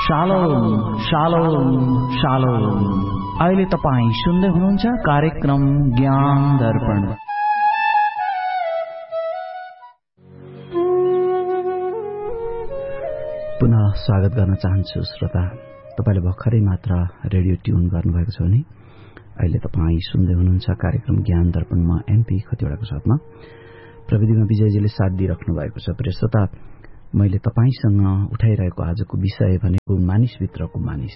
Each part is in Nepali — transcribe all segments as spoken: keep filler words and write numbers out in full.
Shalom shalom shalom. अहिले तपाईँ सुन्दै हुनुहुन्छ कार्यक्रम ज्ञान दर्पण। पुनः स्वागत गर्न चाहन्छु श्रोता। तपाईले भर्खरै मात्र रेडियो ट्युन गर्नुभएको छ भने अहिले तपाईँ सुन्दै हुनुहुन्छ कार्यक्रम ज्ञान दर्पणमा एमपी खतिवड़ाको साथमा प्रविधिमा विजयजीले साथ दिइराख्नु भएको छ। प्रिय श्रोता, मैले तपाईसँग उठाइरहेको आजको विषय भनेको मानिसभित्रको मानिस।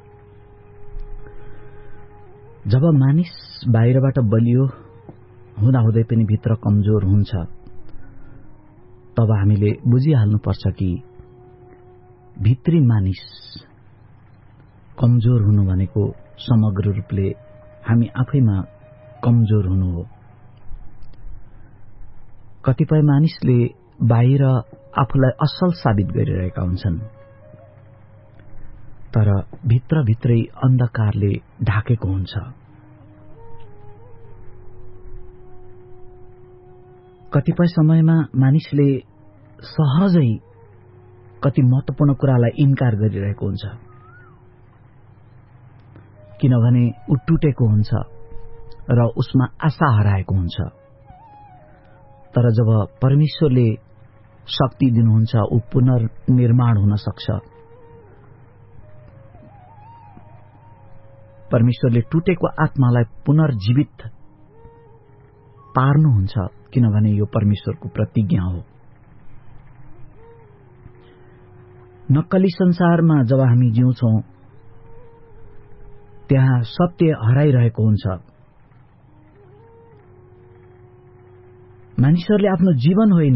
जब मानिस बाहिरबाट बलियो हुँदाहुँदै पनि भित्र कमजोर हुन्छ, तब हामीले बुझिहाल्नुपर्छ कि भित्री मानिस कमजोर हुनु भनेको समग्र रूपले हामी आफैमा कमजोर हुनु हो। कतिपय मानिसले बाहिर आफूलाई असल साबित गरिरहेका हुन्छन्, तर भित्रभित्रै अन्धकारले ढाकेको हुन्छ। कतिपय समयमा मानिसले सहजै कति महत्वपूर्ण कुरालाई इन्कार गरिरहेको हुन्छ, किनभने ऊ टुटेको हुन्छ र उसमा आशा हराएको हुन्छ। तर जब परमेश्वरले शक्ति दिनुहुन्छ, ऊ पुनर्निर्माण हुन सक्छ। परमेश्वरले टुटेको आत्मालाई पुनर्जीवित पार्नुहुन्छ, किनभने यो परमेश्वरको प्रतिज्ञा हो। नक्कली संसारमा जब हामी जिउँछौं, त्यहाँ सत्य हराइरहेको हुन्छ। मानिसहरूले आफ्नो जीवन होइन,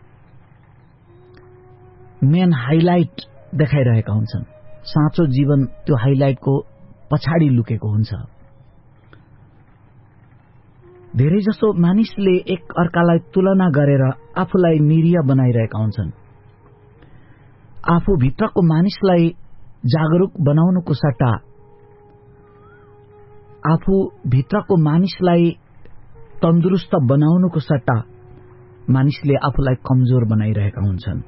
मेन हाइलाइट देखाइरहेका हुन्छन्। साँचो जीवन त्यो हाइलाइटको पछाडि लुकेको हुन्छ। धेरै जसो मानिसले एक अर्कालाई तुलना गरेर आफूलाई निरीह बनाइरहेका हुन्छन्। आफू भित्रको मानिसलाई जागरूक बनाउनुको सट्टा आफू भित्रको मानिसलाई तन्दुरुस्त बनाउनुको सट्टा मानिसले आफूलाई कमजोर बनाइरहेका हुन्छन्।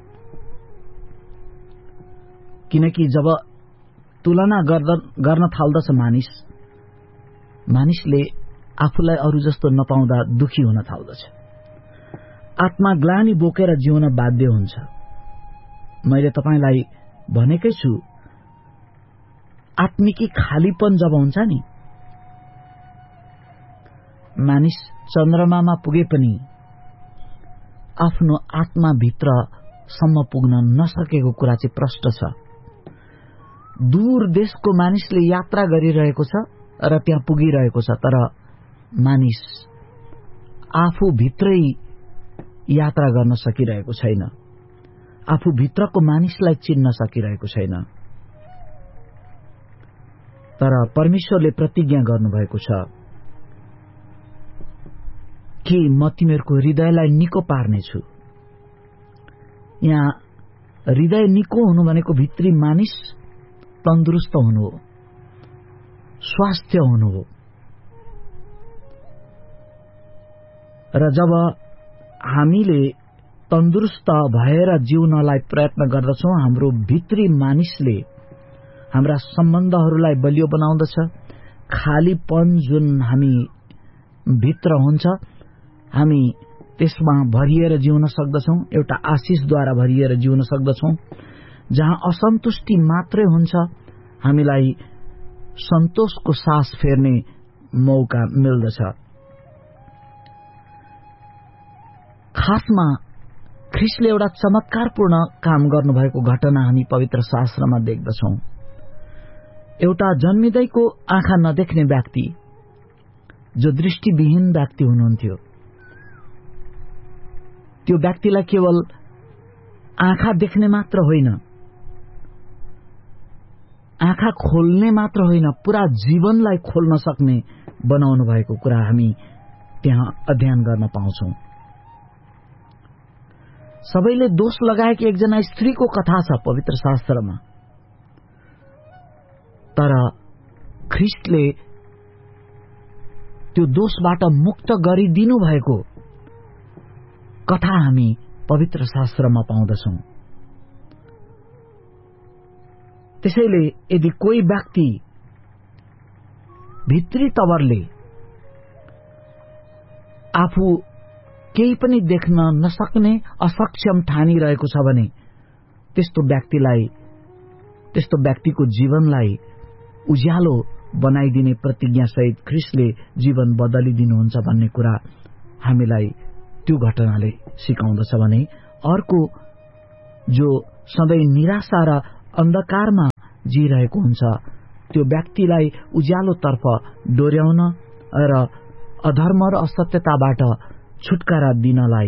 किनकि जब तुलना गर्न थाल्दछ मानिस, मानिसले आफूलाई अरू जस्तो नपाउँदा दुखी हुन थाल्दछ। आत्मा ग्लानी बोकेर जिउन बाध्य हुन्छ। मैले तपाईलाई भनेकै छु, आत्मिकी खालीपन जब हुन्छ नि, मानिस चन्द्रमामा पुगे पनि आफ्नो आत्माभित्र सम्म पुग्न नसकेको कुरा चाहिँ प्रष्ट छ। दूर देशको मानिसले यात्रा गरिरहेको छ र त्यहाँ पुगिरहेको छ, तर मानिस आफू भित्रै यात्रा गर्न सकिरहेको छैन। आफू भित्रको मानिसलाई चिन्न सकिरहेको छैन। तर परमेश्वरले प्रतिज्ञा गर्नुभएको छ कि म तिमीहरूको हृदयलाई निको पार्नेछु। यहाँ हृदय निको हुनु भनेको भित्री मानिस तन्दुरुस्त हुनु हो, स्वास्थ्य हुनु हो। र जब हामीले तन्दुरुस्त भएर जिउनलाई प्रयत्न गर्दछौं, हाम्रो भित्री मानिसले हाम्रा सम्बन्धहरूलाई बलियो बनाउँदछ। खालीपन जुन हामी भित्र हुन्छ, हामी त्यसमा भरिएर जिउन सक्दछौं। एउटा आशिषद्वारा भरिएर जिउन सक्दछौं। जहाँ असन्तुष्टि मात्रै हुन्छ, हामीलाई सन्तोषको सास फेर्ने मौका मिल्दछ। खासमा ख्रिस्टले एउटा चमत्कारपूर्ण काम गर्नुभएको घटना हामी पवित्र शास्त्रमा देख्दछौं। एउटा जन्मिँदैको आँखा नदेख्ने व्यक्ति, जो दृष्टिविहीन व्यक्ति हुनुहुन्थ्यो, त्यो व्यक्तिलाई केवल आँखा देख्ने मात्र होइन, आँखा खोल्ने मात्र होइन, पुरा जीवनलाई खोल्न सक्ने बनाउनु भएको कुरा हामी त्यहाँ अध्ययन गर्न पाउँछौं। सबैले दोष लगाएकी एकजना स्त्रीको कथा छ पवित्र शास्त्रमा, तर ख्रिस्टले त्यो दोषबाट मुक्त गरिदिनु भएको कथा हामी पवित्र शास्त्रमा पाउँदछौं। त्यसैले यदि कोही व्यक्ति भित्री तवरले आफू केही पनि देख्न नसक्ने असक्षम ठानिरहेको छ भने त्यस्तो व्यक्तिलाई त्यस्तो व्यक्तिको जीवनलाई उज्यालो बनाइदिने प्रतिज्ञा सहित ख्रीष्टले जीवन बदलिदिनुहुन्छ भन्ने कुरा हामीलाई त्यो घटनाले सिकाउँदछ भने अर्को जो सधैँ निराशा र अन्धकारमा जिरहेको हुन्छ त्यो व्यक्तिलाई उज्यालोतर्फ डोर्याउन र अधर्म र असत्यताबाट छुटकारा दिनलाई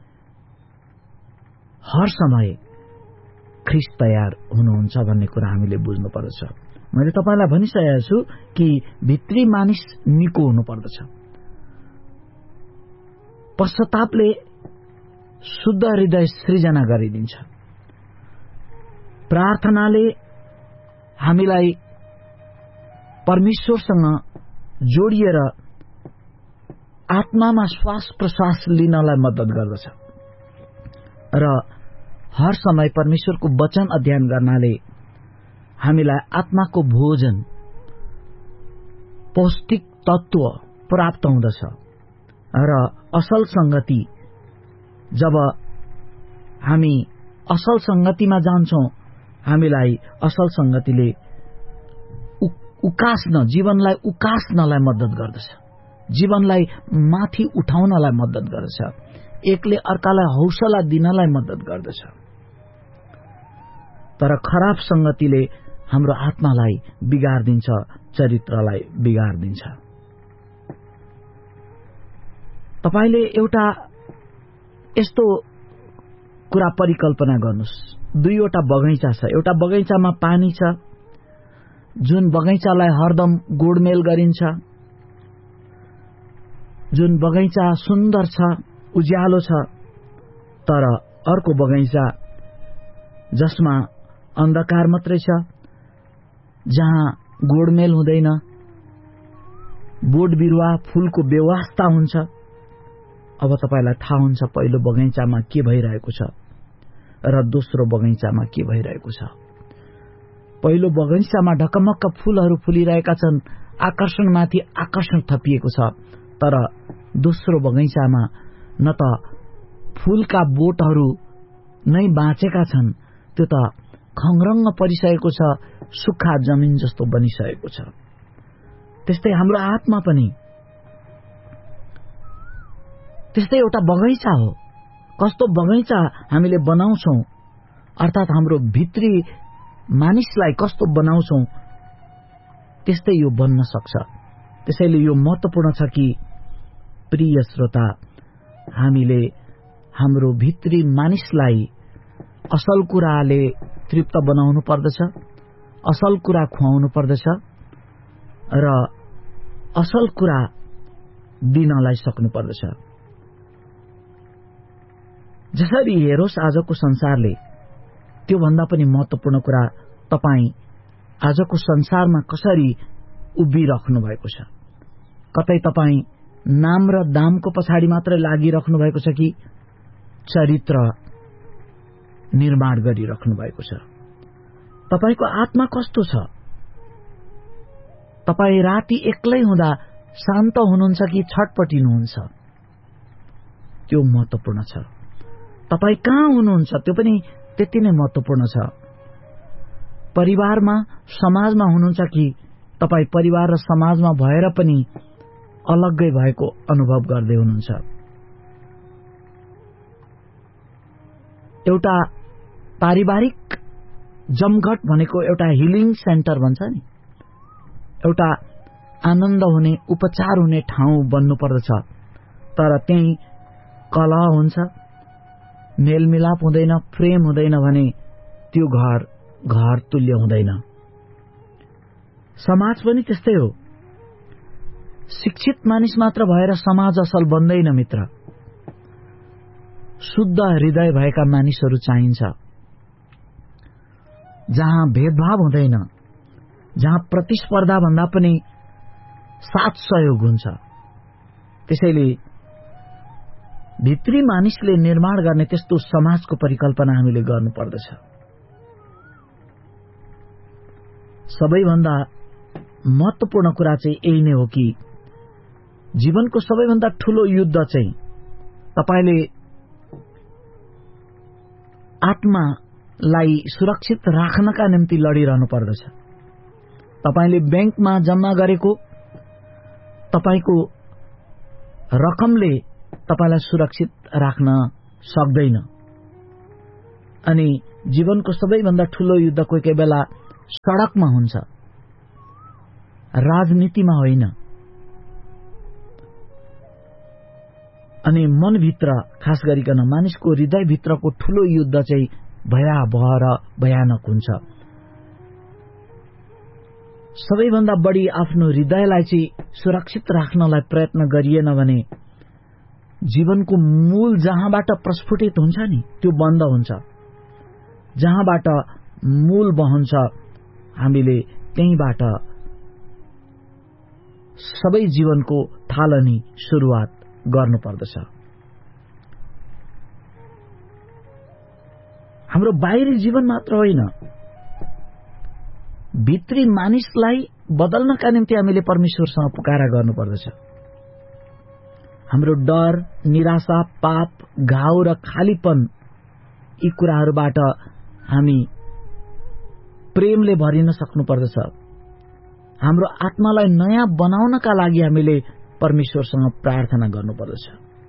हर समय ख्रीष्ट तयार हुनुहुन्छ भन्ने कुरा हामीले बुझ्नुपर्दछ। मैले तपाईलाई भनिसकेको छु कि भित्री मानिस निको हुनुपर्दछ। पश्चातापले शुद्ध हृदय सृजना गरिदिन्छ। प्रार्थनाले हामीलाई परमेश्वरसँग जोडिएर आत्मामा श्वास प्रश्वास लिनलाई मद्दत गर्दछ र हर समय परमेश्वरको वचन अध्ययन गर्नाले हामीलाई आत्माको भोजन पौष्टिक तत्व प्राप्त हुँदछ र असल संगति जब हामी असल संगतिमा जान्छौं हामीलाई असल संगतिले उकास्न जीवनलाई उकास्नलाई मद्दत गर्दछ, जीवनलाई माथि उठाउनलाई मद्दत गर्दछ, एकले अर्कालाई हौसला दिनलाई मद्दत गर्दछ। तर खराब संगतिले हाम्रो आत्मालाई बिगार्दिन्छ, चरित्रलाई बिगार्दिन्छ। तपाईले एउटा यस्तो कुरा परिकल्पना गर्नुस्, दुईवटा बगैँचा छ। एउटा बगैँचामा पानी छ, जुन बगैँचालाई हरदम गोडमेल गरिन्छ, जुन बगैँचा सुन्दर छ, उज्यालो छ। तर अर्को बगैँचा जसमा अन्धकार मात्रै छ, जहाँ गोडमेल हुँदैन, बोट बिरुवा फूलको व्यवस्था हुन्छ। अब तपाईलाई थाहा हुन्छ पहिलो बगैँचामा के भइरहेको छ र दोस्रो बगैँचामा के भइरहेको छ। पहिलो बगैँचामा ढकमक्क फूलहरू फुलिरहेका छन्, आकर्षणमाथि आकर्षण थपिएको छ। तर दोस्रो बगैँचामा न त फूलका बोटहरू नै बाँचेका छन्, त्यो त खङ्ग्रङ्ग परिसकेको छ, सुक्खा जमिन जस्तो बनिसकेको छ। त्यस्तै हाम्रो आत्मा पनि त्यस्तै एउटा बगैँचा हो। कस्तो बगैँचा हामीले बनाउँछौं, अर्थात हाम्रो भित्री मानिसलाई कस्तो बनाउँछौं, त्यस्तै यो बन्न सक्छ। त्यसैले यो महत्त्वपूर्ण छ कि प्रिय श्रोता, हामीले हाम्रो भित्री मानिसलाई असल कुराले तृप्त बनाउनु पर्दछ, असल कुरा खुवाउनु पर्दछ र असल कुरा दिनलाई सक्नु पर्दछ। जसरी हेरोस् आजको संसारले, त्यो भन्दा पनि महत्त्वपूर्ण कुरा तपाई आजको संसारमा कसरी उभिराख्नु भएको छ। कतै तपाई नाम र दामको पछाडि मात्र लागिराख्नु भएको छ कि चरित्र निर्माण गरिराख्नु भएको छ। तपाईको आत्मा कस्तो छ? तपाई राति एक्लै हुँदा शान्त हुनुहुन्छ कि छटपटिनुहुन्छ? त्यो महत्त्वपूर्ण छ। तपाई कहाँ हुनुहुन्छ त्यो पनि त्यति नै महत्त्वपूर्ण छ। परिवारमा समाजमा हुनुहुन्छ कि तपाई परिवार र समाजमा भएर पनि अलग्गै भएको अनुभव गर्दै हुनुहुन्छ? एउटा पारिवारिक जमघट भनेको एउटा हिलिङ सेन्टर भन्छ नि, एउटा आनन्द हुने उपचार हुने ठाउँ बन्नु पर्दछ। तर त्यही कलह हुन्छ, मेलमिलाप हुँदैन, प्रेम हुँदैन भने त्यो घर घर तुल्य हुँदैन। समाज पनि त्यस्तै हो। शिक्षित मानिस मात्र भएर समाज असल बन्दैन मित्र। शुद्ध हृदय भएका मानिसहरू चाहिन्छ, जहाँ भेदभाव हुँदैन, जहाँ प्रतिस्पर्धा भन्दा पनि साथ सहयोग हुन्छ। त्यसैले भित्री मानिसले निर्माण गर्ने त्यस्तो समाजको परिकल्पना हामीले गर्नुपर्दछ। सबैभन्दा महत्त्वपूर्ण कुरा चाहिँ यही नै हो कि जीवनको सबैभन्दा ठूलो युद्ध चाहिँ तपाईले आत्मालाई सुरक्षित राख्नका निम्ति लडिरहनु पर्दछ। तपाईले बैंकमा जम्मा गरेको तपाईको रकमले तपाईलाई सुरक्षित राख्न सक्दैन। अनि जीवनको सबैभन्दा ठूलो युद्ध कोही कोही बेला सडकमा हुन्छ, राजनीतिमा होइन। अनि मनभित्र खास गरिकन मानिसको हृदयभित्रको ठूलो युद्ध चाहिँ भयावह र भयानक हुन्छ। सबैभन्दा बढी आफ्नो हृदयलाई चाहिँ सुरक्षित राख्नलाई प्रयत्न गरिएन भने जीवनको मूल जहाँबाट प्रस्फुटित हुन्छ नि त्यो बन्द हुन्छ। जहाँबाट मूल बहन्छ हामीले त्यहीबाट सबै जीवनको थालनी सुरुवात गर्नुपर्दछ। हाम्रो बाहिरी जीवन मात्र होइन, भित्री मानिसलाई बदल्नका निम्ति हामीले परमेश्वरसँग पुकारा गर्नुपर्दछ। हाम्रो डर, निराशा, पाप, घाउ र खालीपन यी कुराहरूबाट हामी प्रेमले भरिन सक्नुपर्दछ। हाम्रो आत्मालाई नयाँ बनाउनका लागि हामीले परमेश्वरसँग प्रार्थना गर्नुपर्दछ।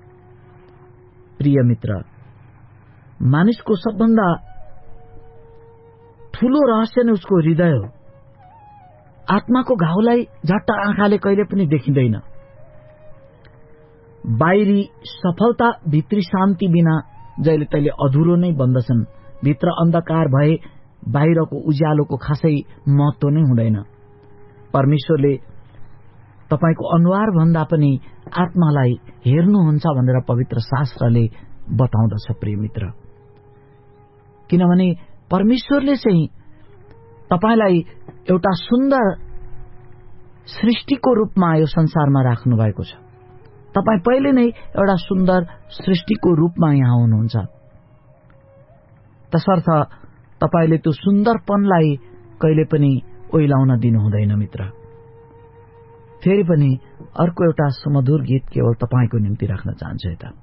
प्रिय मित्र, मानिसको सबभन्दा ठूलो रहस्य नै उसको हृदय हो। आत्माको घाउलाई झट्ट आँखाले कहिले पनि देखिँदैन। बाहिरी सफलता भित्री शान्ति बिना जहिले तहिले अधुरो नै बन्दछन्। भित्र अन्धकार भए बाहिरको उज्यालोको खासै महत्व नै हुँदैन। परमेश्वरले तपाईको अनुहार भन्दा पनि आत्मालाई हेर्नुहुन्छ भनेर पवित्र शास्त्रले बताउँदछ प्रिय मित्र। किनभने परमेश्वरले चाहिँ तपाईलाई एउटा सुन्दर सृष्टिको रूपमा यो संसारमा राख्नु भएको छ। तपाई पहिले नै एउटा सुन्दर सृष्टिको रूपमा यहाँ हुनुहुन्छ। तसर्थ तपाईले त्यो सुन्दरपनलाई कहिले पनि ओइलाउन दिनु हुँदैन मित्र। फेरि पनि अर्को एउटा सुमधुर गीत केवल तपाईको निम्ति राख्न चाहन्छु। यता